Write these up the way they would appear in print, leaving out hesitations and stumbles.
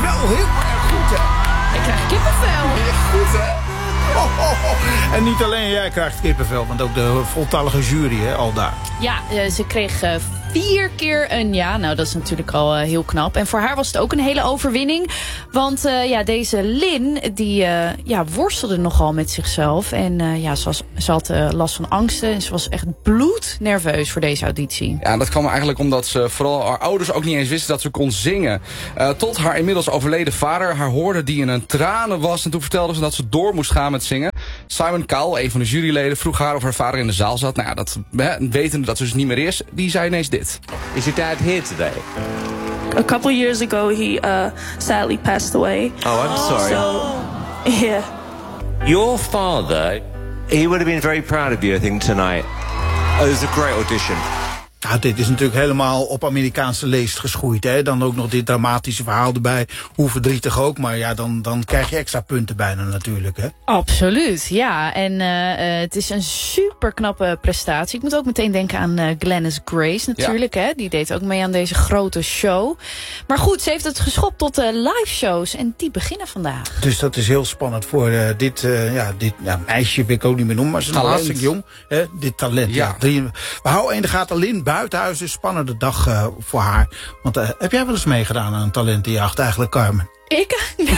wel heel erg goed, hè? Ik krijg kippenvel. Echt goed, hè? En niet alleen jij krijgt kippenvel, want ook de voltallige jury, hè, al daar. Ja, ze kreeg 4 keer een ja. Nou, dat is natuurlijk al heel knap. En voor haar was het ook een hele overwinning. Want deze Lynn, die worstelde nogal met zichzelf. En ze had last van angsten. En ze was echt bloednerveus voor deze auditie. Ja, dat kwam eigenlijk omdat ze vooral haar ouders ook niet eens wisten dat ze kon zingen. Tot haar inmiddels overleden vader haar hoorde die in een tranen was. En toen vertelde ze dat ze door moest gaan met zingen. Simon Cowell, een van de juryleden, vroeg haar of haar vader in de zaal zat. Nou ja, dat wetende dat ze dus niet meer is. Die zei ineens dit. Is your dad here today? A couple years ago, he sadly passed away. Oh, I'm sorry. So, yeah. Your father, he would have been very proud of you, I think, tonight. It was a great audition. Nou, dit is natuurlijk helemaal op Amerikaanse leest geschoeid, hè. Dan ook nog dit dramatische verhaal erbij. Hoe verdrietig ook, maar ja, dan krijg je extra punten bijna natuurlijk, hè. Absoluut, ja. En het is een super knappe prestatie. Ik moet ook meteen denken aan Glennis Grace natuurlijk, hè. Die deed ook mee aan deze grote show. Maar goed, ze heeft het geschopt tot live shows en die beginnen vandaag. Dus dat is heel spannend voor dit meisje, wil ik ook niet meer noemen, maar ze is nog hartstikke jong. Hè, dit talent, ja. We houden in de gaten Lynn buitenhuis, een spannende dag voor haar. Want heb jij wel eens meegedaan aan een talentenjacht eigenlijk, Carmen? Ik? Nee.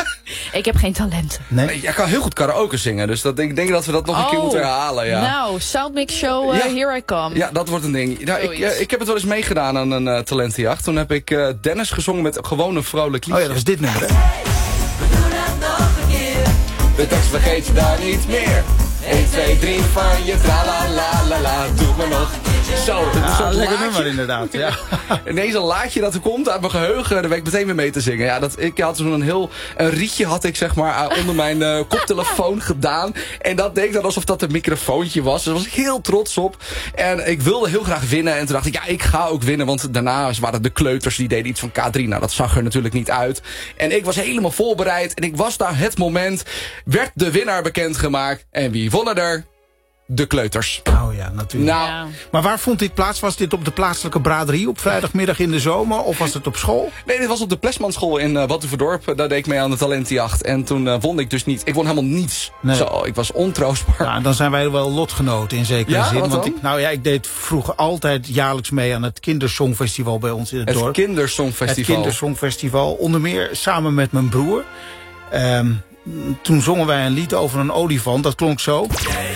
Ik heb geen talent. Nee? Jij kan heel goed karaoke zingen, dus ik denk dat we dat nog een keer moeten herhalen. Ja. Nou, Soundmix Show, here I come. Ja, dat wordt een ding. Nou, ik heb het wel eens meegedaan aan een talentenjacht. Toen heb ik Dennis gezongen met gewoon een vrolijk liedje. Oh ja, dat is dit nummer, hè? We doen het nog een keer. De tekst vergeet je daar niet meer. 1, 2, 3 van je tra-la-la-la-la. Doe me nog. Zo, ja, lekker nummer inderdaad. Ja. Ineens een laadje dat er komt uit mijn geheugen. Daar ben ik meteen weer mee te zingen. Ja, ik had zo'n een rietje had ik zeg maar onder mijn koptelefoon gedaan. En dat deed dan alsof dat een microfoontje was. Daar was ik heel trots op. En ik wilde heel graag winnen. En toen dacht ik, ja, ik ga ook winnen. Want daarna waren de kleuters die deden iets van K3. Nou, dat zag er natuurlijk niet uit. En ik was helemaal voorbereid. En ik was daar het moment. Werd de winnaar bekendgemaakt. En wie wonnen er? De kleuters. Oh ja, natuurlijk. Nou, ja. Maar waar vond dit plaats? Was dit op de plaatselijke braderie op vrijdagmiddag in de zomer? Of was het op school? Nee, dit was op de Plesmanschool in Wattuverdorp. Daar deed ik mee aan de talentenjacht. En toen won ik dus niet. Ik won helemaal niets. Nee. Zo, ik was ontroostbaar. Nou, dan zijn wij wel lotgenoten in zekere zin. Wat Want dan? ik deed vroeger altijd jaarlijks mee aan het Kindersongfestival bij ons in het dorp. Het Kindersongfestival. Het Kindersongfestival. Onder meer samen met mijn broer. Toen zongen wij een lied over een olifant. Dat klonk zo. Jij